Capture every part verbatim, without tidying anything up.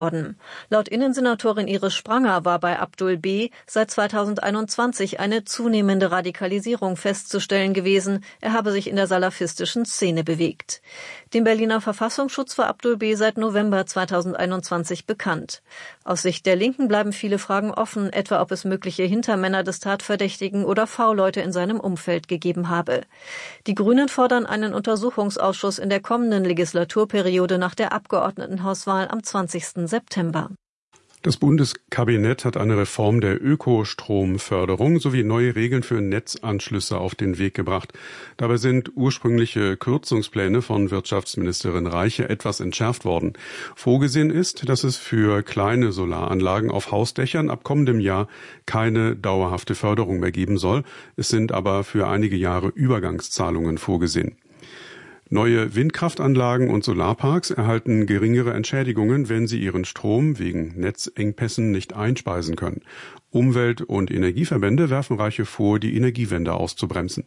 worden. Laut Innensenatorin Iris Spranger war bei Abdul B. seit zweitausendeinundzwanzig eine zunehmende Radikalisierung festzustellen gewesen. Er habe sich in der salafistischen Szene bewegt. Dem Berliner Verfassungsschutz war Abdul B. seit November zweitausendeinundzwanzig bekannt. Aus Sicht der Linken bleiben viele Fragen offen, etwa ob es mögliche Hintermänner des Tatverdächtigen oder V-Leute in seinem Umfeld gegeben habe. Die Grünen fordern einen Untersuchungsausschuss in der kommenden Legislaturperiode nach der Abgeordnetenhauswahl am zwanzigsten September. Das Bundeskabinett hat eine Reform der Ökostromförderung sowie neue Regeln für Netzanschlüsse auf den Weg gebracht. Dabei sind ursprüngliche Kürzungspläne von Wirtschaftsministerin Reiche etwas entschärft worden. Vorgesehen ist, dass es für kleine Solaranlagen auf Hausdächern ab kommendem Jahr keine dauerhafte Förderung mehr geben soll. Es sind aber für einige Jahre Übergangszahlungen vorgesehen. Neue Windkraftanlagen und Solarparks erhalten geringere Entschädigungen, wenn sie ihren Strom wegen Netzengpässen nicht einspeisen können. Umwelt- und Energieverbände werfen Reiche vor, die Energiewende auszubremsen.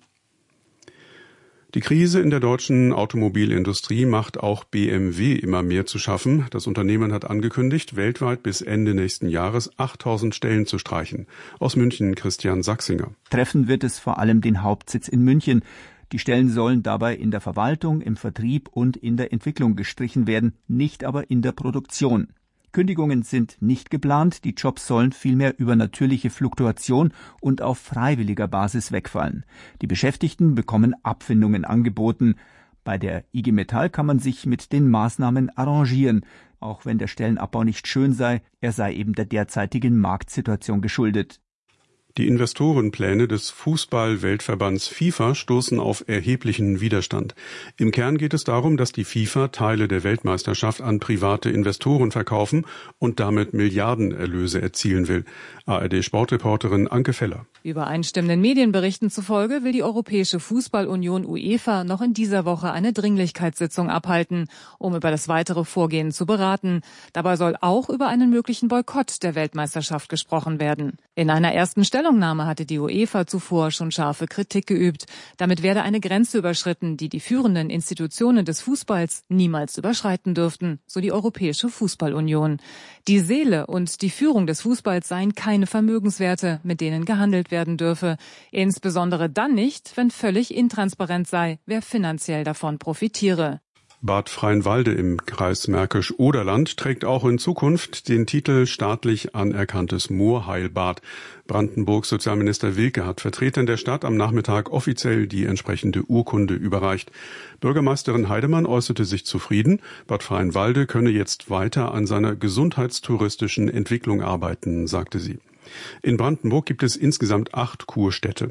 Die Krise in der deutschen Automobilindustrie macht auch B M W immer mehr zu schaffen. Das Unternehmen hat angekündigt, weltweit bis Ende nächsten Jahres achttausend Stellen zu streichen. Aus München Christian Sachsinger. Treffen wird es vor allem den Hauptsitz in München. Die Stellen sollen dabei in der Verwaltung, im Vertrieb und in der Entwicklung gestrichen werden, nicht aber in der Produktion. Kündigungen sind nicht geplant, die Jobs sollen vielmehr über natürliche Fluktuation und auf freiwilliger Basis wegfallen. Die Beschäftigten bekommen Abfindungen angeboten. Bei der I G Metall kann man sich mit den Maßnahmen arrangieren, auch wenn der Stellenabbau nicht schön sei, er sei eben der derzeitigen Marktsituation geschuldet. Die Investorenpläne des Fußball-Weltverbands FIFA stoßen auf erheblichen Widerstand. Im Kern geht es darum, dass die FIFA Teile der Weltmeisterschaft an private Investoren verkaufen und damit Milliardenerlöse erzielen will. A R D-Sportreporterin Anke Feller. Übereinstimmenden Medienberichten zufolge will die Europäische Fußballunion UEFA noch in dieser Woche eine Dringlichkeitssitzung abhalten, um über das weitere Vorgehen zu beraten. Dabei soll auch über einen möglichen Boykott der Weltmeisterschaft gesprochen werden. In einer ersten Stellungnahme hatte die UEFA zuvor schon scharfe Kritik geübt. Damit werde eine Grenze überschritten, die die führenden Institutionen des Fußballs niemals überschreiten dürften, so die Europäische Fußballunion. Die Seele und die Führung des Fußballs seien keine Vermögenswerte, mit denen gehandelt werden dürfe. Insbesondere dann nicht, wenn völlig intransparent sei, wer finanziell davon profitiere. Bad Freienwalde im Kreis Märkisch-Oderland trägt auch in Zukunft den Titel staatlich anerkanntes Moorheilbad. Brandenburgs Sozialminister Wilke hat Vertretern der Stadt am Nachmittag offiziell die entsprechende Urkunde überreicht. Bürgermeisterin Heidemann äußerte sich zufrieden. Bad Freienwalde könne jetzt weiter an seiner gesundheitstouristischen Entwicklung arbeiten, sagte sie. In Brandenburg gibt es insgesamt acht Kurstädte.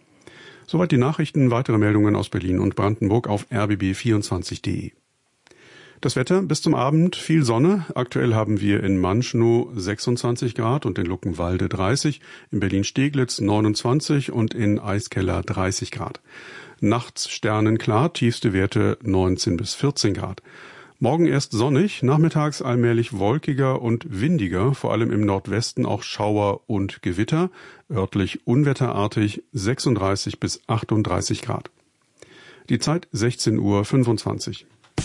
Soweit die Nachrichten, weitere Meldungen aus Berlin und Brandenburg auf r b b vierundzwanzig punkt de. Das Wetter bis zum Abend, viel Sonne. Aktuell haben wir in Manschnow sechsundzwanzig Grad und in Luckenwalde dreißig, in Berlin-Steglitz neunundzwanzig und in Eiskeller dreißig Grad. Nachts sternenklar, tiefste Werte neunzehn bis vierzehn Grad. Morgen erst sonnig, nachmittags allmählich wolkiger und windiger, vor allem im Nordwesten auch Schauer und Gewitter, örtlich unwetterartig sechsunddreißig bis achtunddreißig Grad. Die Zeit sechzehn Uhr fünfundzwanzig.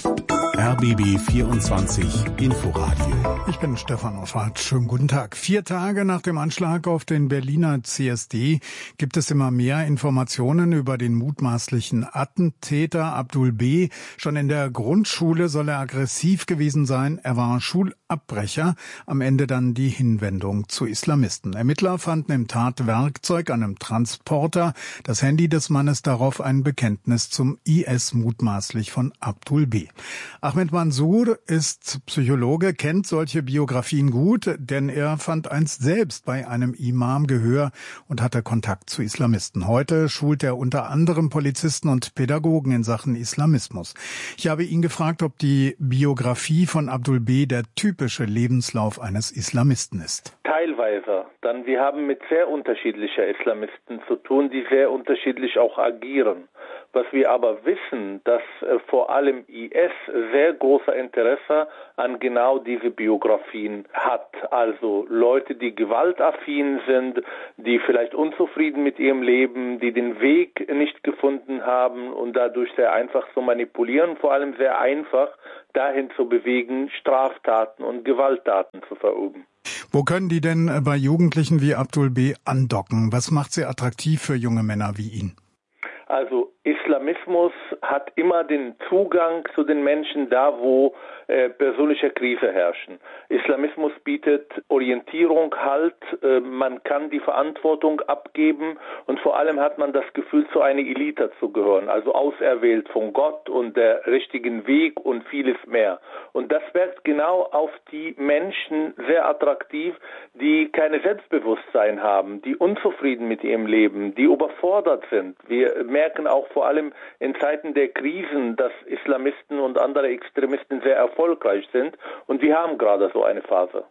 R B B vierundzwanzig Inforadio. Ich bin Stefan Offert. Schönen guten Tag. Vier Tage nach dem Anschlag auf den Berliner C S D gibt es immer mehr Informationen über den mutmaßlichen Attentäter Abdul B. Schon in der Grundschule soll er aggressiv gewesen sein. Er war Schulabbrecher. Am Ende dann die Hinwendung zu Islamisten. Ermittler fanden im Tatwerkzeug, einem Transporter, das Handy des Mannes, darauf ein Bekenntnis zum I S mutmaßlich von Abdul B. Ahmed Mansour ist Psychologe, kennt solche Biografien gut, denn er fand einst selbst bei einem Imam Gehör und hatte Kontakt zu Islamisten. Heute schult er unter anderem Polizisten und Pädagogen in Sachen Islamismus. Ich habe ihn gefragt, ob die Biografie von Abdul B. der typische Lebenslauf eines Islamisten ist. Teilweise. Dann wir haben mit sehr unterschiedlichen Islamisten zu tun, die sehr unterschiedlich auch agieren. Was wir aber wissen, dass äh, vor allem I S sehr großer Interesse an genau diese Biografien hat. Also Leute, die gewaltaffin sind, die vielleicht unzufrieden mit ihrem Leben, die den Weg nicht gefunden haben und dadurch sehr einfach zu manipulieren, vor allem sehr einfach dahin zu bewegen, Straftaten und Gewalttaten zu verüben. Wo können die denn bei Jugendlichen wie Abdul B. andocken? Was macht sie attraktiv für junge Männer wie ihn? Also Islamismus hat immer den Zugang zu den Menschen da, wo äh, persönliche Krise herrschen. Islamismus bietet Orientierung, Halt, äh, man kann die Verantwortung abgeben und vor allem hat man das Gefühl, zu einer Elite zu gehören, also auserwählt von Gott und der richtigen Weg und vieles mehr. Und das wirkt genau auf die Menschen sehr attraktiv, die keine Selbstbewusstsein haben, die unzufrieden mit ihrem Leben, die überfordert sind. Wir merken auch vor allem in Zeiten der Krisen, dass Islamisten und andere Extremisten sehr erfolgreich sind. Und wir haben gerade so eine Phase.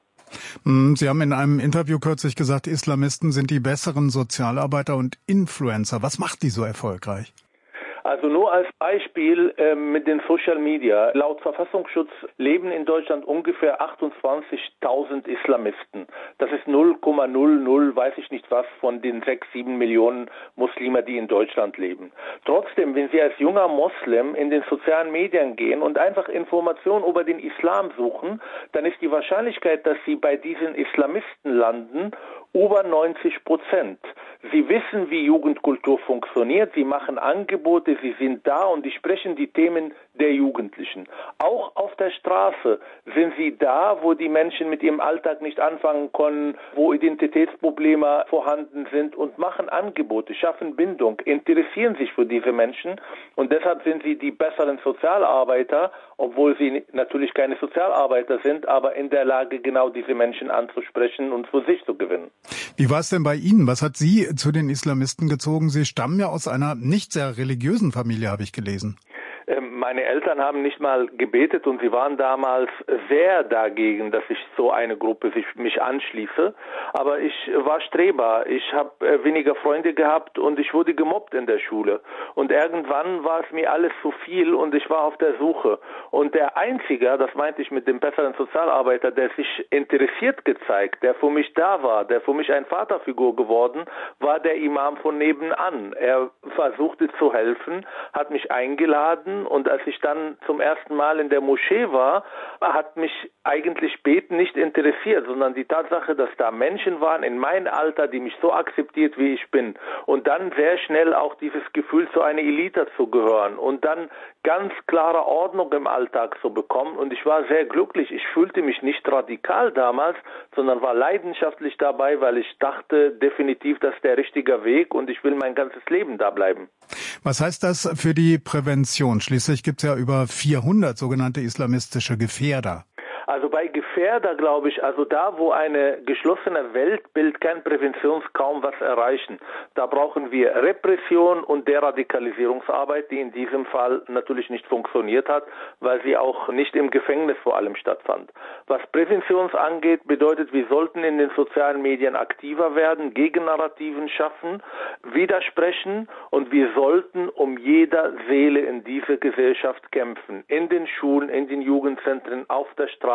Sie haben in einem Interview kürzlich gesagt, Islamisten sind die besseren Sozialarbeiter und Influencer. Was macht die so erfolgreich? Also nur als Beispiel äh, mit den Social Media. Laut Verfassungsschutz leben in Deutschland ungefähr achtundzwanzigtausend Islamisten. Das ist null Komma null null, weiß ich nicht was, von den sechs, sieben Millionen Muslime, die in Deutschland leben. Trotzdem, wenn Sie als junger Moslem in den sozialen Medien gehen und einfach Informationen über den Islam suchen, dann ist die Wahrscheinlichkeit, dass Sie bei diesen Islamisten landen, über neunzig Prozent. Sie wissen, wie Jugendkultur funktioniert, sie machen Angebote, sie sind da und sie sprechen die Themen der Jugendlichen. Auch auf der Straße sind sie da, wo die Menschen mit ihrem Alltag nicht anfangen können, wo Identitätsprobleme vorhanden sind und machen Angebote, schaffen Bindung, interessieren sich für diese Menschen und deshalb sind sie die besseren Sozialarbeiter, obwohl sie natürlich keine Sozialarbeiter sind, aber in der Lage, genau diese Menschen anzusprechen und für sich zu gewinnen. Wie war es denn bei Ihnen? Was hat Sie zu den Islamisten gezogen? Sie stammen ja aus einer nicht sehr religiösen Familie, habe ich gelesen. Meine Eltern haben nicht mal gebetet und sie waren damals sehr dagegen, dass ich so eine Gruppe sich, mich anschließe. Aber ich war Streber, ich habe weniger Freunde gehabt und ich wurde gemobbt in der Schule. Und irgendwann war es mir alles zu viel und ich war auf der Suche. Und der Einzige, das meinte ich mit dem besseren Sozialarbeiter, der sich interessiert gezeigt, der für mich da war, der für mich ein Vaterfigur geworden, war der Imam von nebenan. Er versuchte zu helfen, hat mich eingeladen und als ich dann zum ersten Mal in der Moschee war, hat mich eigentlich Beten nicht interessiert, sondern die Tatsache, dass da Menschen waren in meinem Alter, die mich so akzeptiert, wie ich bin. Und dann sehr schnell auch dieses Gefühl, zu einer Elite zu gehören und dann ganz klare Ordnung im Alltag zu bekommen. Und ich war sehr glücklich. Ich fühlte mich nicht radikal damals, sondern war leidenschaftlich dabei, weil ich dachte, definitiv, das ist der richtige Weg und ich will mein ganzes Leben da bleiben. Was heißt das für die Prävention? Schließlich gibt es ja über vierhundert sogenannte islamistische Gefährder. Also bei Gefährder glaube ich, also da, wo eine geschlossene Weltbild kann Prävention kaum was erreichen. Da brauchen wir Repression und Deradikalisierungsarbeit, die in diesem Fall natürlich nicht funktioniert hat, weil sie auch nicht im Gefängnis vor allem stattfand. Was Prävention angeht, bedeutet, wir sollten in den sozialen Medien aktiver werden, Gegennarrativen schaffen, widersprechen und wir sollten um jeder Seele in dieser Gesellschaft kämpfen. In den Schulen, in den Jugendzentren, auf der Straße.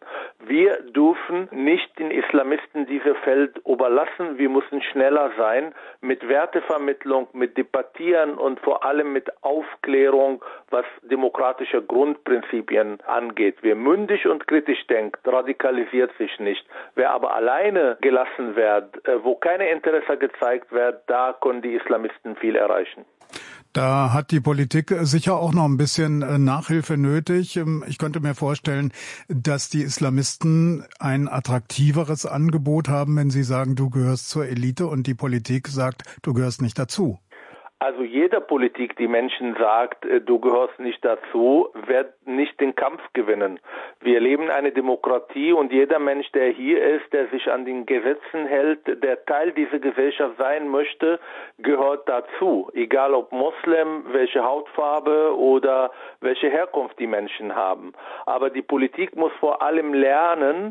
Wir dürfen nicht den Islamisten dieses Feld überlassen. Wir müssen schneller sein mit Wertevermittlung, mit Debattieren und vor allem mit Aufklärung, was demokratische Grundprinzipien angeht. Wer mündig und kritisch denkt, radikalisiert sich nicht. Wer aber alleine gelassen wird, wo keine Interesse gezeigt wird, da können die Islamisten viel erreichen. Da hat die Politik sicher auch noch ein bisschen Nachhilfe nötig. Ich könnte mir vorstellen, dass die Islamisten ein attraktiveres Angebot haben, wenn sie sagen, du gehörst zur Elite und die Politik sagt, du gehörst nicht dazu. Also jeder Politik, die Menschen sagt, du gehörst nicht dazu, wird nicht den Kampf gewinnen. Wir leben eine Demokratie und jeder Mensch, der hier ist, der sich an den Gesetzen hält, der Teil dieser Gesellschaft sein möchte, gehört dazu. Egal ob Moslem, welche Hautfarbe oder welche Herkunft die Menschen haben. Aber die Politik muss vor allem lernen,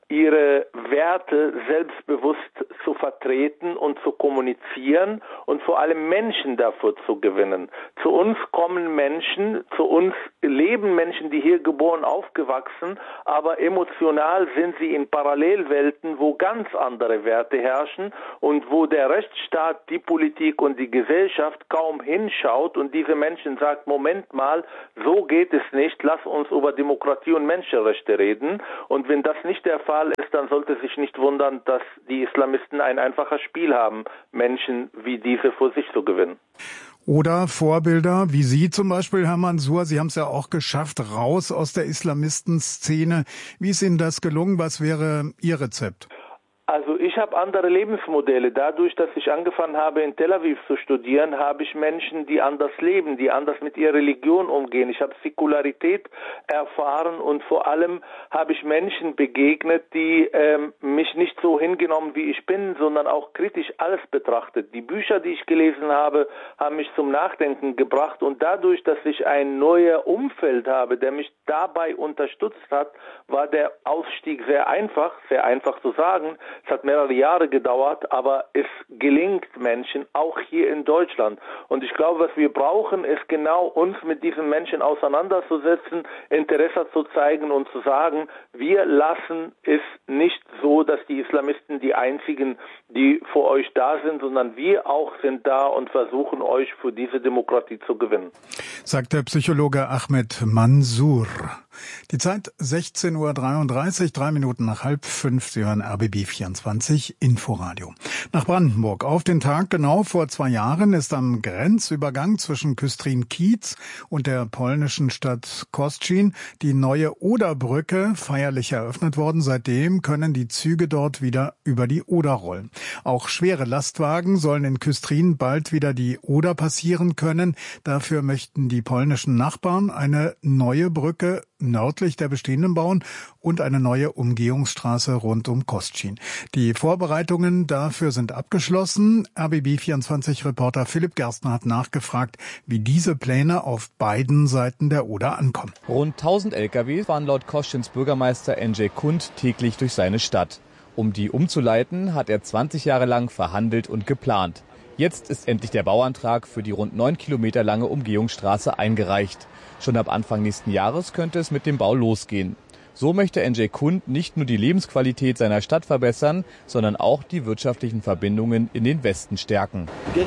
ihre Werte selbstbewusst zu vertreten und zu kommunizieren und vor allem Menschen dafür zu gewinnen. Zu uns kommen Menschen, zu uns leben Menschen, die hier geboren, aufgewachsen, aber emotional sind sie in Parallelwelten, wo ganz andere Werte herrschen und wo der Rechtsstaat, die Politik und die Gesellschaft kaum hinschaut und diese Menschen sagt, Moment mal, so geht es nicht, lass uns über Demokratie und Menschenrechte reden. Und wenn das nicht der Fall ist, dann sollte sich nicht wundern, dass die Islamisten ein einfaches Spiel haben, Menschen wie diese vor sich zu gewinnen. Oder Vorbilder wie Sie zum Beispiel, Herr Mansour, Sie haben es ja auch geschafft, raus aus der Islamistenszene. Wie ist Ihnen das gelungen? Was wäre Ihr Rezept? Also ich habe andere Lebensmodelle. Dadurch, dass ich angefangen habe, in Tel Aviv zu studieren, habe ich Menschen, die anders leben, die anders mit ihrer Religion umgehen. Ich habe Säkularität erfahren und vor allem habe ich Menschen begegnet, die ähm, mich nicht so hingenommen, wie ich bin, sondern auch kritisch alles betrachtet. Die Bücher, die ich gelesen habe, haben mich zum Nachdenken gebracht und dadurch, dass ich ein neues Umfeld habe, der mich dabei unterstützt hat, war der Ausstieg sehr einfach, sehr einfach zu sagen. Es hat mehrere Jahre gedauert, aber es gelingt Menschen, auch hier in Deutschland. Und ich glaube, was wir brauchen, ist genau uns mit diesen Menschen auseinanderzusetzen, Interesse zu zeigen und zu sagen, wir lassen es nicht so, dass die Islamisten die einzigen, die vor euch da sind, sondern wir auch sind da und versuchen euch für diese Demokratie zu gewinnen. Sagt der Psychologe Ahmed Mansour. Die Zeit sechzehn Uhr dreiunddreißig, drei Minuten nach halb fünf. Sie hören R B B vierundzwanzig Inforadio. Nach Brandenburg. Auf den Tag genau vor zwei Jahren ist am Grenzübergang zwischen Küstrin-Kiez und der polnischen Stadt Kostrzyn die neue Oderbrücke feierlich eröffnet worden. Seitdem können die Züge dort wieder über die Oder rollen. Auch schwere Lastwagen sollen in Küstrin bald wieder die Oder passieren können. Dafür möchten die polnischen Nachbarn eine neue Brücke nördlich der bestehenden bauen und eine neue Umgehungsstraße rund um Kostrzyn. Die Vorbereitungen dafür sind abgeschlossen. R B B vierundzwanzig-Reporter Philipp Gerstner hat nachgefragt, wie diese Pläne auf beiden Seiten der Oder ankommen. Rund tausend L K W fahren laut Kostrzyns Bürgermeister Andrzej Kund täglich durch seine Stadt. Um die umzuleiten, hat er zwanzig Jahre lang verhandelt und geplant. Jetzt ist endlich der Bauantrag für die rund neun Kilometer lange Umgehungsstraße eingereicht. Schon ab Anfang nächsten Jahres könnte es mit dem Bau losgehen. So möchte Andrzej Kund nicht nur die Lebensqualität seiner Stadt verbessern, sondern auch die wirtschaftlichen Verbindungen in den Westen stärken.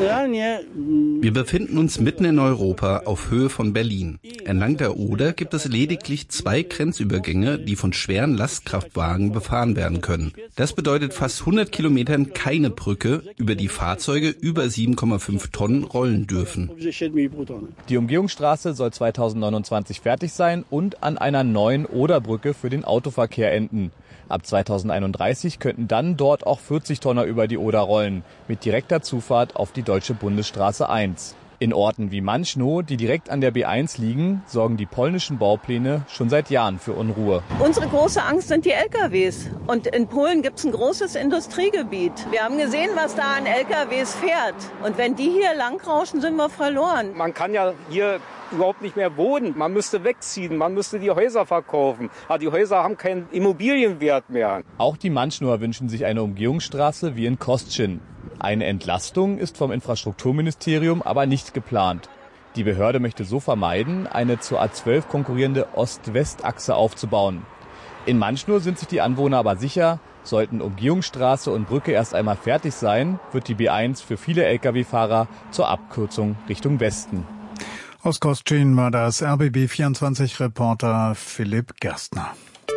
Wir befinden uns mitten in Europa auf Höhe von Berlin. Entlang der Oder gibt es lediglich zwei Grenzübergänge, die von schweren Lastkraftwagen befahren werden können. Das bedeutet fast hundert Kilometern keine Brücke, über die Fahrzeuge über sieben Komma fünf Tonnen rollen dürfen. Die Umgehungsstraße soll zweitausendneunundzwanzig fertig sein und an einer neuen Oderbrücke für den Autoverkehr enden. Ab zweitausendeinunddreißig könnten dann dort auch vierzig Tonner über die Oder rollen, mit direkter Zufahrt auf die deutsche Bundesstraße eins. In Orten wie Manchnow, die direkt an der B eins liegen, sorgen die polnischen Baupläne schon seit Jahren für Unruhe. Unsere große Angst sind die L K Ws. Und in Polen gibt es ein großes Industriegebiet. Wir haben gesehen, was da an L K Ws fährt. Und wenn die hier langrauschen, sind wir verloren. Man kann ja hier überhaupt nicht mehr wohnen. Man müsste wegziehen, man müsste die Häuser verkaufen. Aber die Häuser haben keinen Immobilienwert mehr. Auch die Manchnower wünschen sich eine Umgehungsstraße wie in Kostrzyn. Eine Entlastung ist vom Infrastrukturministerium aber nicht geplant. Die Behörde möchte so vermeiden, eine zur A zwölf konkurrierende Ost-West-Achse aufzubauen. In Manchnow sind sich die Anwohner aber sicher, sollten Umgehungsstraße und Brücke erst einmal fertig sein, wird die B eins für viele L K W-Fahrer zur Abkürzung Richtung Westen. Aus Kostrzyn war das R B B vierundzwanzig-Reporter Philipp Gerstner.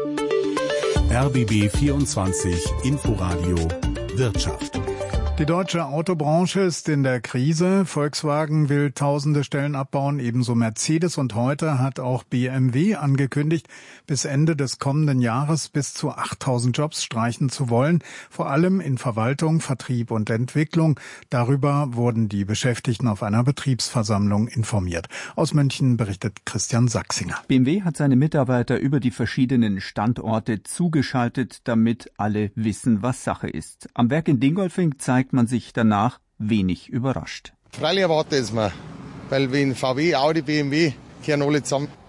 R B B vierundzwanzig Inforadio Wirtschaft. Die deutsche Autobranche ist in der Krise. Volkswagen will tausende Stellen abbauen, ebenso Mercedes. Und heute hat auch B M W angekündigt, bis Ende des kommenden Jahres bis zu achttausend Jobs streichen zu wollen. Vor allem in Verwaltung, Vertrieb und Entwicklung. Darüber wurden die Beschäftigten auf einer Betriebsversammlung informiert. Aus München berichtet Christian Sachsinger. B M W hat seine Mitarbeiter über die verschiedenen Standorte zugeschaltet, damit alle wissen, was Sache ist. Am Werk in Dingolfing zeigt man sich danach wenig überrascht. Freilich erwartet es mir, weil wie in V W, Audi, B M W kehren alle zusammen.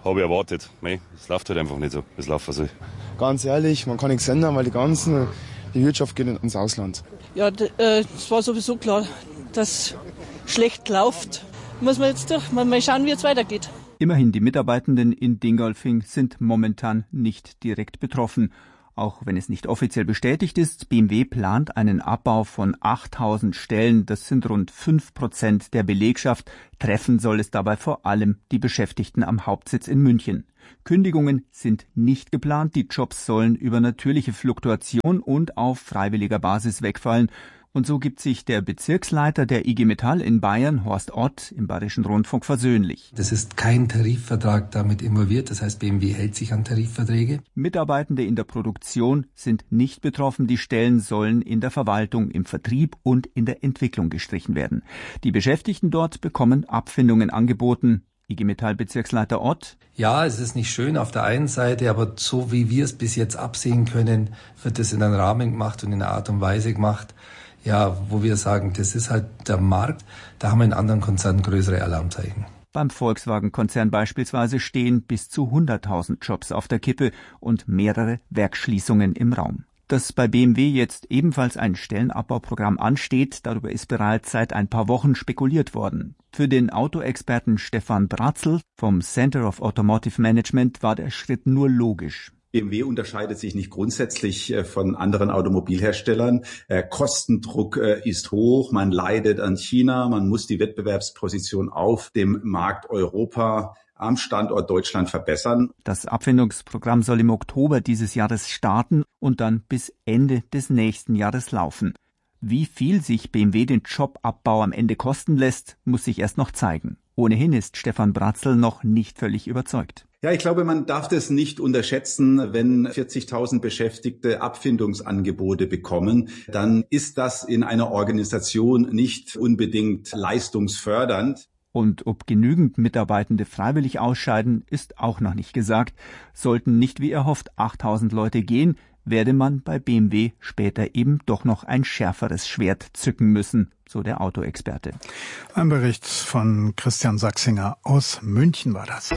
habe ich erwartet. Mei, es läuft halt einfach nicht so, wie es laufen soll. Ganz ehrlich, man kann nichts ändern, weil die ganzen, die Wirtschaft geht ins Ausland. Ja, es war sowieso klar, dass schlecht läuft. Muss man jetzt durch, mal schauen, wie es weitergeht. Immerhin, die Mitarbeitenden in Dingolfing sind momentan nicht direkt betroffen. Auch wenn es nicht offiziell bestätigt ist, B M W plant einen Abbau von achttausend Stellen. Das sind rund fünf Prozent der Belegschaft. Treffen soll es dabei vor allem die Beschäftigten am Hauptsitz in München. Kündigungen sind nicht geplant. Die Jobs sollen über natürliche Fluktuation und auf freiwilliger Basis wegfallen. Und so gibt sich der Bezirksleiter der I G Metall in Bayern, Horst Ott, im Bayerischen Rundfunk versöhnlich. Das ist kein Tarifvertrag damit involviert, das heißt B M W hält sich an Tarifverträge. Mitarbeitende in der Produktion sind nicht betroffen, die Stellen sollen in der Verwaltung, im Vertrieb und in der Entwicklung gestrichen werden. Die Beschäftigten dort bekommen Abfindungen angeboten. I G Metall Bezirksleiter Ott. Ja, es ist nicht schön auf der einen Seite, aber so wie wir es bis jetzt absehen können, wird es in einem Rahmen gemacht und in einer Art und Weise gemacht, ja, wo wir sagen, das ist halt der Markt, da haben wir in anderen Konzernen größere Alarmzeichen. Beim Volkswagen-Konzern beispielsweise stehen bis zu hunderttausend Jobs auf der Kippe und mehrere Werksschließungen im Raum. Dass bei B M W jetzt ebenfalls ein Stellenabbauprogramm ansteht, darüber ist bereits seit ein paar Wochen spekuliert worden. Für den Autoexperten Stefan Bratzl vom Center of Automotive Management war der Schritt nur logisch. B M W unterscheidet sich nicht grundsätzlich von anderen Automobilherstellern. Kostendruck ist hoch, man leidet an China, man muss die Wettbewerbsposition auf dem Markt Europa am Standort Deutschland verbessern. Das Abfindungsprogramm soll im Oktober dieses Jahres starten und dann bis Ende des nächsten Jahres laufen. Wie viel sich B M W den Jobabbau am Ende kosten lässt, muss sich erst noch zeigen. Ohnehin ist Stefan Bratzl noch nicht völlig überzeugt. Ja, ich glaube, man darf das nicht unterschätzen. Wenn vierzigtausend Beschäftigte Abfindungsangebote bekommen, dann ist das in einer Organisation nicht unbedingt leistungsfördernd. Und ob genügend Mitarbeitende freiwillig ausscheiden, ist auch noch nicht gesagt. Sollten nicht wie erhofft achttausend Leute gehen, werde man bei B M W später eben doch noch ein schärferes Schwert zücken müssen, so der Autoexperte. Ein Bericht von Christian Sachsinger aus München war das.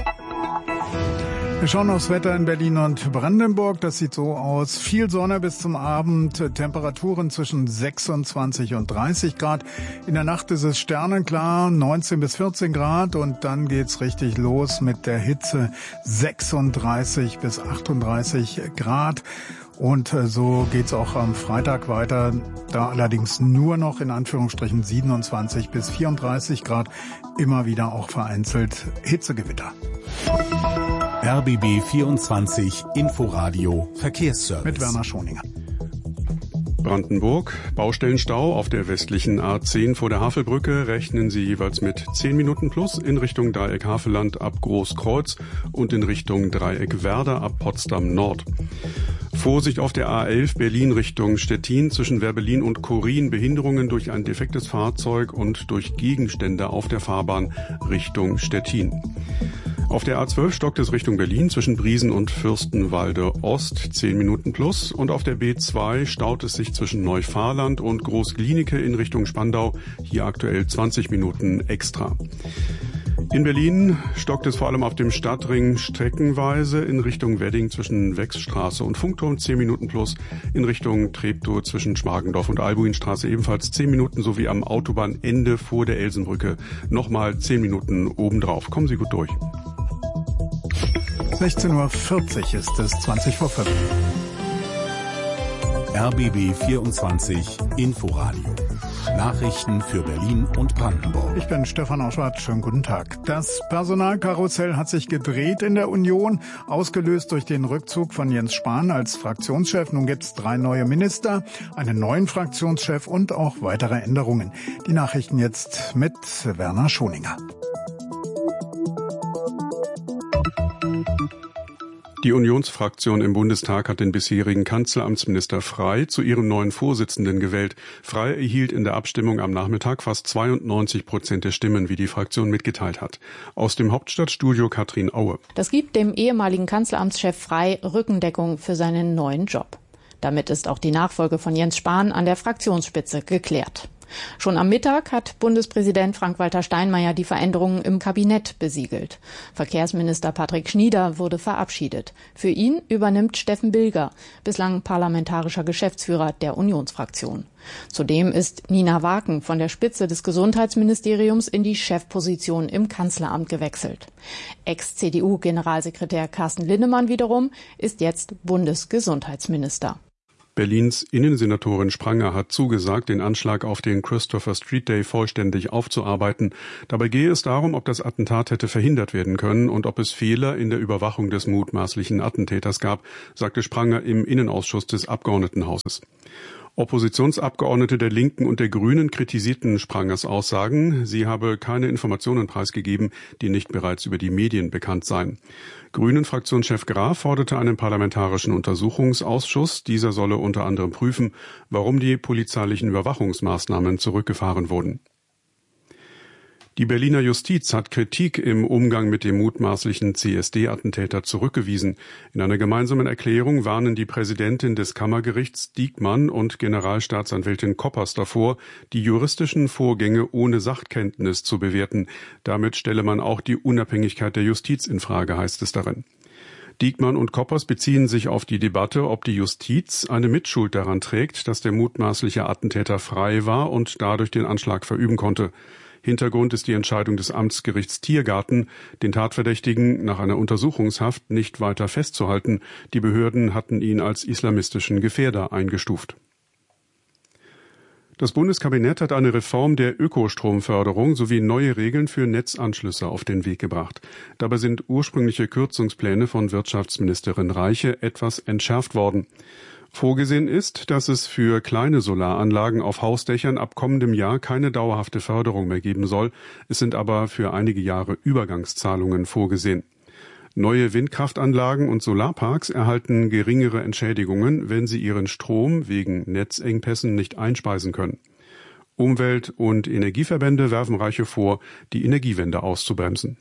Wir schauen aufs Wetter in Berlin und Brandenburg. Das sieht so aus. Viel Sonne bis zum Abend. Temperaturen zwischen sechsundzwanzig und dreißig Grad. In der Nacht ist es sternenklar, neunzehn bis vierzehn Grad. Und dann geht's richtig los mit der Hitze. sechsunddreißig bis achtunddreißig Grad. Und so geht's auch am Freitag weiter. Da allerdings nur noch in Anführungsstrichen siebenundzwanzig bis vierunddreißig Grad. Immer wieder auch vereinzelt Hitzegewitter. R B B vierundzwanzig Inforadio Verkehrsservice. Mit Werner Schoninger. Brandenburg, Baustellenstau auf der westlichen A zehn vor der Havelbrücke rechnen Sie jeweils mit zehn Minuten plus in Richtung Dreieck Havelland ab Großkreuz und in Richtung Dreieck Werder ab Potsdam Nord. Vorsicht auf der A elf Berlin Richtung Stettin zwischen Werbelin und Korin, Behinderungen durch ein defektes Fahrzeug und durch Gegenstände auf der Fahrbahn Richtung Stettin. Auf der A zwölf stockt es Richtung Berlin zwischen Briesen und Fürstenwalde Ost zehn Minuten plus und auf der B zwei staut es sich zwischen Neufahrland und Großglienicke in Richtung Spandau, hier aktuell zwanzig Minuten extra. In Berlin stockt es vor allem auf dem Stadtring streckenweise in Richtung Wedding zwischen Wechsstraße und Funkturm zehn Minuten plus, in Richtung Treptow zwischen Schmargendorf und Albuinstraße ebenfalls zehn Minuten sowie am Autobahnende vor der Elsenbrücke nochmal zehn Minuten obendrauf. Kommen Sie gut durch. sechzehn Uhr vierzig ist es, zwanzig vor fünf. R B B vierundzwanzig Inforadio. Nachrichten für Berlin und Brandenburg. Ich bin Stefan Auschwart. Schönen guten Tag. Das Personalkarussell hat sich gedreht in der Union, ausgelöst durch den Rückzug von Jens Spahn als Fraktionschef. Nun gibt es drei neue Minister, einen neuen Fraktionschef und auch weitere Änderungen. Die Nachrichten jetzt mit Werner Schoninger. Die Unionsfraktion im Bundestag hat den bisherigen Kanzleramtsminister Frey zu ihrem neuen Vorsitzenden gewählt. Frey erhielt in der Abstimmung am Nachmittag fast zweiundneunzig Prozent der Stimmen, wie die Fraktion mitgeteilt hat. Aus dem Hauptstadtstudio Katrin Aue. Das gibt dem ehemaligen Kanzleramtschef Frey Rückendeckung für seinen neuen Job. Damit ist auch die Nachfolge von Jens Spahn an der Fraktionsspitze geklärt. Schon am Mittag hat Bundespräsident Frank-Walter Steinmeier die Veränderungen im Kabinett besiegelt. Verkehrsminister Patrick Schnieder wurde verabschiedet. Für ihn übernimmt Steffen Bilger, bislang parlamentarischer Geschäftsführer der Unionsfraktion. Zudem ist Nina Waken von der Spitze des Gesundheitsministeriums in die Chefposition im Kanzleramt gewechselt. Ex-C D U-Generalsekretär Carsten Linnemann wiederum ist jetzt Bundesgesundheitsminister. Berlins Innensenatorin Spranger hat zugesagt, den Anschlag auf den Christopher Street Day vollständig aufzuarbeiten. Dabei gehe es darum, ob das Attentat hätte verhindert werden können und ob es Fehler in der Überwachung des mutmaßlichen Attentäters gab, sagte Spranger im Innenausschuss des Abgeordnetenhauses. Oppositionsabgeordnete der Linken und der Grünen kritisierten Sprangers Aussagen. Sie habe keine Informationen preisgegeben, die nicht bereits über die Medien bekannt seien. Grünen-Fraktionschef Graf forderte einen parlamentarischen Untersuchungsausschuss. Dieser solle unter anderem prüfen, warum die polizeilichen Überwachungsmaßnahmen zurückgefahren wurden. Die Berliner Justiz hat Kritik im Umgang mit dem mutmaßlichen C S D-Attentäter zurückgewiesen. In einer gemeinsamen Erklärung warnen die Präsidentin des Kammergerichts Diekmann und Generalstaatsanwältin Koppers davor, die juristischen Vorgänge ohne Sachkenntnis zu bewerten. Damit stelle man auch die Unabhängigkeit der Justiz in Frage, heißt es darin. Diekmann und Koppers beziehen sich auf die Debatte, ob die Justiz eine Mitschuld daran trägt, dass der mutmaßliche Attentäter frei war und dadurch den Anschlag verüben konnte. Hintergrund ist die Entscheidung des Amtsgerichts Tiergarten, den Tatverdächtigen nach einer Untersuchungshaft nicht weiter festzuhalten. Die Behörden hatten ihn als islamistischen Gefährder eingestuft. Das Bundeskabinett hat eine Reform der Ökostromförderung sowie neue Regeln für Netzanschlüsse auf den Weg gebracht. Dabei sind ursprüngliche Kürzungspläne von Wirtschaftsministerin Reiche etwas entschärft worden. Vorgesehen ist, dass es für kleine Solaranlagen auf Hausdächern ab kommendem Jahr keine dauerhafte Förderung mehr geben soll. Es sind aber für einige Jahre Übergangszahlungen vorgesehen. Neue Windkraftanlagen und Solarparks erhalten geringere Entschädigungen, wenn sie ihren Strom wegen Netzengpässen nicht einspeisen können. Umwelt- und Energieverbände werfen Reiche vor, die Energiewende auszubremsen.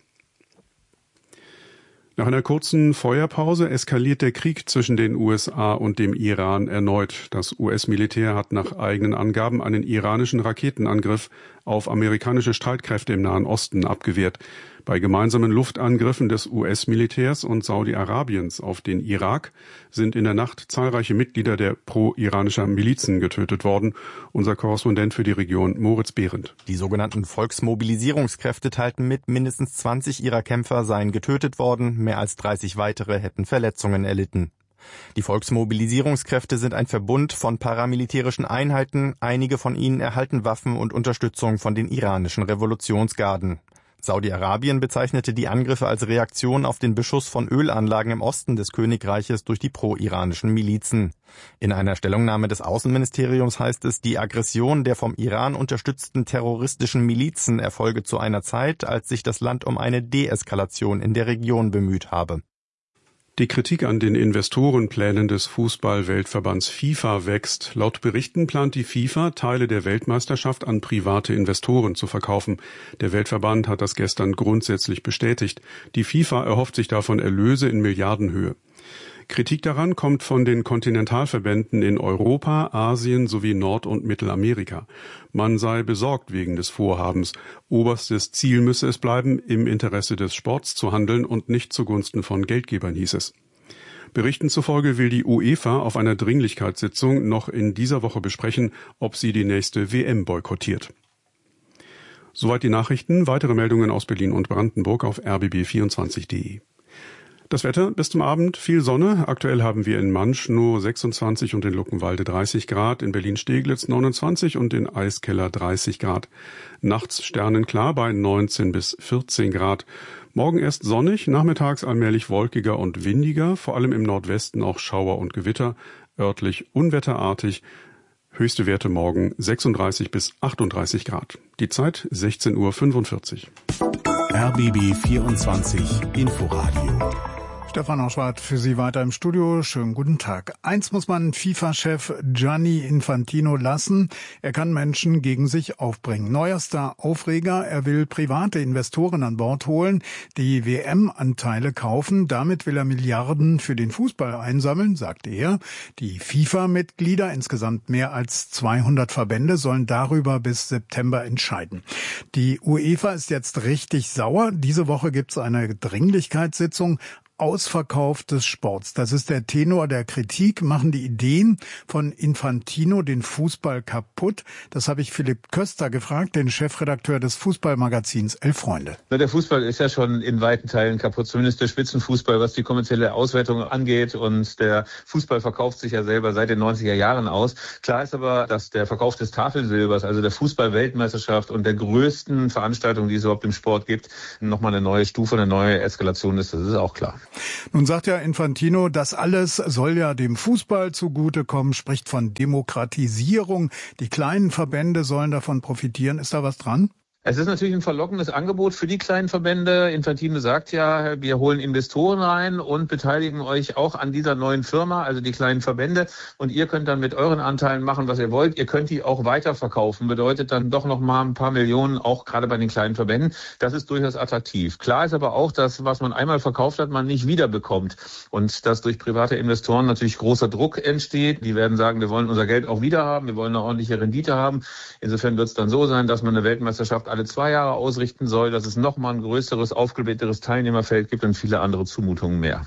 Nach einer kurzen Feuerpause eskaliert der Krieg zwischen den U S A und dem Iran erneut. Das U S-Militär hat nach eigenen Angaben einen iranischen Raketenangriff auf amerikanische Streitkräfte im Nahen Osten abgewehrt. Bei gemeinsamen Luftangriffen des U S-Militärs und Saudi-Arabiens auf den Irak sind in der Nacht zahlreiche Mitglieder der pro-iranischer Milizen getötet worden. Unser Korrespondent für die Region Moritz Behrendt. Die sogenannten Volksmobilisierungskräfte teilten mit, mindestens zwanzig ihrer Kämpfer seien getötet worden, mehr als dreißig weitere hätten Verletzungen erlitten. Die Volksmobilisierungskräfte sind ein Verbund von paramilitärischen Einheiten, einige von ihnen erhalten Waffen und Unterstützung von den iranischen Revolutionsgarden. Saudi-Arabien bezeichnete die Angriffe als Reaktion auf den Beschuss von Ölanlagen im Osten des Königreiches durch die pro-iranischen Milizen. In einer Stellungnahme des Außenministeriums heißt es, die Aggression der vom Iran unterstützten terroristischen Milizen erfolge zu einer Zeit, als sich das Land um eine Deeskalation in der Region bemüht habe. Die Kritik an den Investorenplänen des Fußball-Weltverbands FIFA wächst. Laut Berichten plant die FIFA, Teile der Weltmeisterschaft an private Investoren zu verkaufen. Der Weltverband hat das gestern grundsätzlich bestätigt. Die FIFA erhofft sich davon Erlöse in Milliardenhöhe. Kritik daran kommt von den Kontinentalverbänden in Europa, Asien sowie Nord- und Mittelamerika. Man sei besorgt wegen des Vorhabens. Oberstes Ziel müsse es bleiben, im Interesse des Sports zu handeln und nicht zugunsten von Geldgebern, hieß es. Berichten zufolge will die UEFA auf einer Dringlichkeitssitzung noch in dieser Woche besprechen, ob sie die nächste W M boykottiert. Soweit die Nachrichten. Weitere Meldungen aus Berlin und Brandenburg auf r b b vierundzwanzig punkt d e. Das Wetter bis zum Abend, viel Sonne. Aktuell haben wir in Mansch nur sechsundzwanzig und in Luckenwalde dreißig Grad, in Berlin-Steglitz neunundzwanzig und in Eiskeller dreißig Grad. Nachts sternenklar bei neunzehn bis vierzehn Grad. Morgen erst sonnig, nachmittags allmählich wolkiger und windiger, vor allem im Nordwesten auch Schauer und Gewitter, örtlich unwetterartig. Höchste Werte morgen sechsunddreißig bis achtunddreißig Grad. Die Zeit sechzehn Uhr fünfundvierzig. R B B vierundzwanzig Inforadio Stefan Oschwart für Sie weiter im Studio. Schönen guten Tag. Eins muss man FIFA-Chef Gianni Infantino lassen. Er kann Menschen gegen sich aufbringen. Neuester Aufreger, er will private Investoren an Bord holen, die W M-Anteile kaufen. Damit will er Milliarden für den Fußball einsammeln, sagt er. Die FIFA-Mitglieder, insgesamt mehr als zweihundert Verbände, sollen darüber bis September entscheiden. Die UEFA ist jetzt richtig sauer. Diese Woche gibt es eine Dringlichkeitssitzung. Ausverkauf des Sports. Das ist der Tenor der Kritik. Machen die Ideen von Infantino den Fußball kaputt? Das habe ich Philipp Köster gefragt, den Chefredakteur des Fußballmagazins Elf Freunde. Der Fußball ist ja schon in weiten Teilen kaputt, zumindest der Spitzenfußball, was die kommerzielle Auswertung angeht. Und der Fußball verkauft sich ja selber seit den neunziger Jahren aus. Klar ist aber, dass der Verkauf des Tafelsilbers, also der Fußball-Weltmeisterschaft und der größten Veranstaltung, die es überhaupt im Sport gibt, nochmal eine neue Stufe, eine neue Eskalation ist. Das ist auch klar. Nun sagt ja Infantino, das alles soll ja dem Fußball zugutekommen, spricht von Demokratisierung. Die kleinen Verbände sollen davon profitieren. Ist da was dran? Es ist natürlich ein verlockendes Angebot für die kleinen Verbände. Infantino sagt ja, wir holen Investoren rein und beteiligen euch auch an dieser neuen Firma, also die kleinen Verbände. Und ihr könnt dann mit euren Anteilen machen, was ihr wollt. Ihr könnt die auch weiterverkaufen. Bedeutet dann doch noch mal ein paar Millionen, auch gerade bei den kleinen Verbänden. Das ist durchaus attraktiv. Klar ist aber auch, dass was man einmal verkauft hat, man nicht wiederbekommt. Und dass durch private Investoren natürlich großer Druck entsteht. Die werden sagen, wir wollen unser Geld auch wieder haben. Wir wollen eine ordentliche Rendite haben. Insofern wird es dann so sein, dass man eine Weltmeisterschaft alle zwei Jahre ausrichten soll, dass es nochmal ein größeres, aufgeblähteres Teilnehmerfeld gibt und viele andere Zumutungen mehr.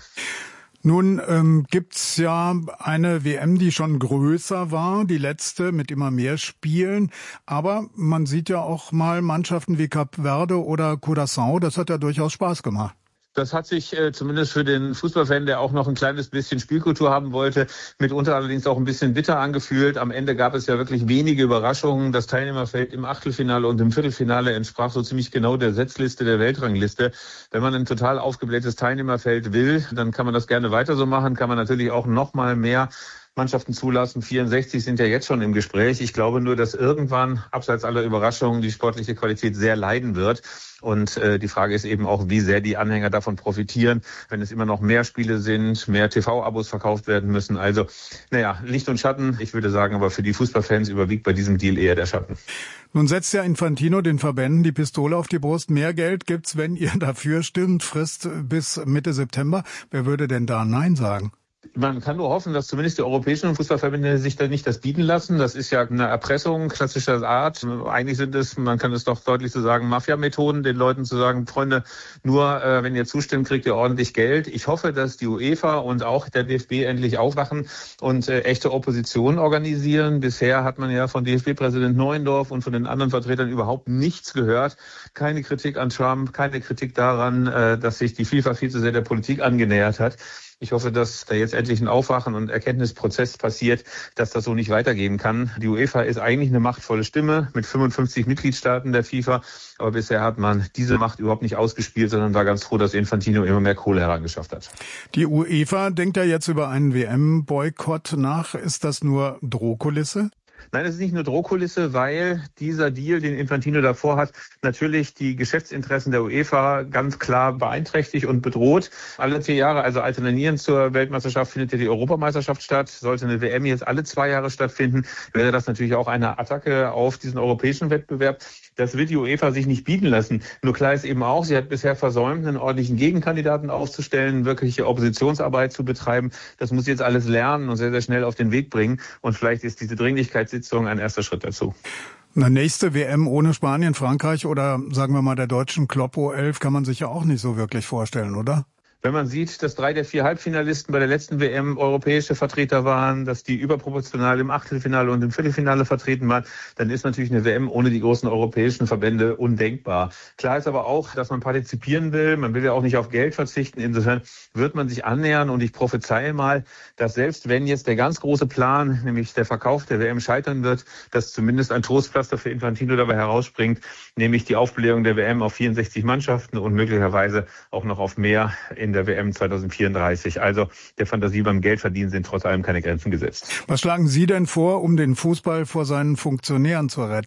Nun ähm, gibt's ja eine W M, die schon größer war, die letzte mit immer mehr Spielen. Aber man sieht ja auch mal Mannschaften wie Kap Verde oder Curaçao, das hat ja durchaus Spaß gemacht. Das hat sich äh, zumindest für den Fußballfan, der auch noch ein kleines bisschen Spielkultur haben wollte, mitunter allerdings auch ein bisschen bitter angefühlt. Am Ende gab es ja wirklich wenige Überraschungen. Das Teilnehmerfeld im Achtelfinale und im Viertelfinale entsprach so ziemlich genau der Setzliste der Weltrangliste. Wenn man ein total aufgeblähtes Teilnehmerfeld will, dann kann man das gerne weiter so machen, kann man natürlich auch noch mal mehr Mannschaften zulassen. vierundsechzig sind ja jetzt schon im Gespräch. Ich glaube nur, dass irgendwann, abseits aller Überraschungen, die sportliche Qualität sehr leiden wird. Und äh, die Frage ist eben auch, wie sehr die Anhänger davon profitieren, wenn es immer noch mehr Spiele sind, mehr T V-Abos verkauft werden müssen. Also, naja, Licht und Schatten. Ich würde sagen, aber für die Fußballfans überwiegt bei diesem Deal eher der Schatten. Nun setzt ja Infantino den Verbänden die Pistole auf die Brust. Mehr Geld gibt's, wenn ihr dafür stimmt. Frist bis Mitte September. Wer würde denn da Nein sagen? Man kann nur hoffen, dass zumindest die europäischen Fußballverbände sich da nicht das bieten lassen. Das ist ja eine Erpressung klassischer Art. Eigentlich sind es, man kann es doch deutlich so sagen, Mafia-Methoden, den Leuten zu sagen, Freunde, nur äh, wenn ihr zustimmt, kriegt ihr ordentlich Geld. Ich hoffe, dass die UEFA und auch der D F B endlich aufwachen und äh, echte Opposition organisieren. Bisher hat man ja von D F B-Präsident Neuendorf und von den anderen Vertretern überhaupt nichts gehört. Keine Kritik an Trump, keine Kritik daran, äh, dass sich die FIFA viel zu sehr der Politik angenähert hat. Ich hoffe, dass da jetzt endlich ein Aufwachen und Erkenntnisprozess passiert, dass das so nicht weitergehen kann. Die UEFA ist eigentlich eine machtvolle Stimme mit fünfundfünfzig Mitgliedstaaten der FIFA. Aber bisher hat man diese Macht überhaupt nicht ausgespielt, sondern war ganz froh, dass Infantino immer mehr Kohle herangeschafft hat. Die UEFA denkt ja jetzt über einen W M-Boykott nach. Ist das nur Drohkulisse? Nein, es ist nicht nur Drohkulisse, weil dieser Deal, den Infantino davor hat, natürlich die Geschäftsinteressen der UEFA ganz klar beeinträchtigt und bedroht. Alle vier Jahre, also alternierend zur Weltmeisterschaft, findet ja die Europameisterschaft statt. Sollte eine W M jetzt alle zwei Jahre stattfinden, wäre das natürlich auch eine Attacke auf diesen europäischen Wettbewerb. Das wird die UEFA sich nicht bieten lassen. Nur klar ist eben auch, sie hat bisher versäumt, einen ordentlichen Gegenkandidaten aufzustellen, wirkliche Oppositionsarbeit zu betreiben. Das muss jetzt alles lernen und sehr, sehr schnell auf den Weg bringen. Und vielleicht ist diese Dringlichkeitssitzung ein erster Schritt dazu. Eine nächste W M ohne Spanien, Frankreich oder sagen wir mal der deutschen Kloppo elf kann man sich ja auch nicht so wirklich vorstellen, oder? Wenn man sieht, dass drei der vier Halbfinalisten bei der letzten W M europäische Vertreter waren, dass die überproportional im Achtelfinale und im Viertelfinale vertreten waren, dann ist natürlich eine W M ohne die großen europäischen Verbände undenkbar. Klar ist aber auch, dass man partizipieren will. Man will ja auch nicht auf Geld verzichten. Insofern wird man sich annähern und ich prophezeie mal, dass selbst wenn jetzt der ganz große Plan, nämlich der Verkauf der W M scheitern wird, dass zumindest ein Trostpflaster für Infantino dabei herausspringt, nämlich die Aufblähung der W M auf vierundsechzig Mannschaften und möglicherweise auch noch auf mehr in der W M zweitausendvierunddreißig. Also der Fantasie beim Geldverdienen sind trotz allem keine Grenzen gesetzt. Was schlagen Sie denn vor, um den Fußball vor seinen Funktionären zu retten?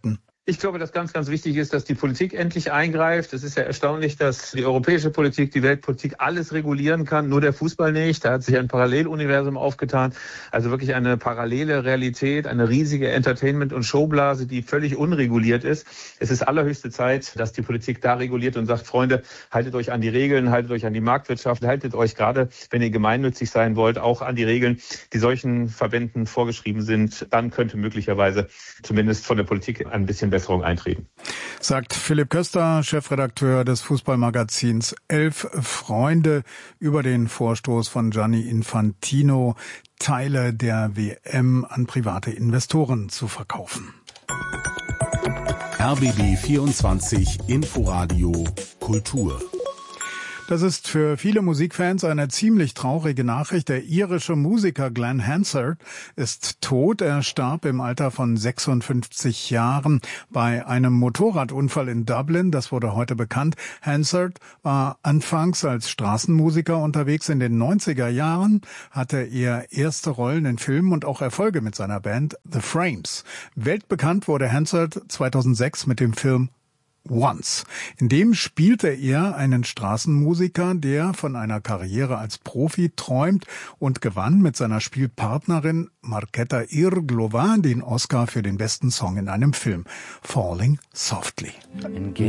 Ich glaube, dass ganz, ganz wichtig ist, dass die Politik endlich eingreift. Es ist ja erstaunlich, dass die europäische Politik, die Weltpolitik alles regulieren kann, nur der Fußball nicht. Da hat sich ein Paralleluniversum aufgetan. Also wirklich eine parallele Realität, eine riesige Entertainment- und Showblase, die völlig unreguliert ist. Es ist allerhöchste Zeit, dass die Politik da reguliert und sagt, Freunde, haltet euch an die Regeln, haltet euch an die Marktwirtschaft, haltet euch gerade, wenn ihr gemeinnützig sein wollt, auch an die Regeln, die solchen Verbänden vorgeschrieben sind. Dann könnte möglicherweise zumindest von der Politik ein bisschen Besserung eintreten. Sagt Philipp Köster, Chefredakteur des Fußballmagazins Elf Freunde, über den Vorstoß von Gianni Infantino, Teile der W M an private Investoren zu verkaufen. R B B vierundzwanzig Inforadio Kultur. Das ist für viele Musikfans eine ziemlich traurige Nachricht. Der irische Musiker Glenn Hansard ist tot. Er starb im Alter von sechsundfünfzig Jahren bei einem Motorradunfall in Dublin. Das wurde heute bekannt. Hansard war anfangs als Straßenmusiker unterwegs. In den neunziger Jahren hatte er erste Rollen in Filmen und auch Erfolge mit seiner Band The Frames. Weltbekannt wurde Hansard zweitausendsechs mit dem Film Once. In dem spielte er einen Straßenmusiker, der von einer Karriere als Profi träumt, und gewann mit seiner Spielpartnerin Marketa Irglova den Oscar für den besten Song in einem Film, Falling Softly.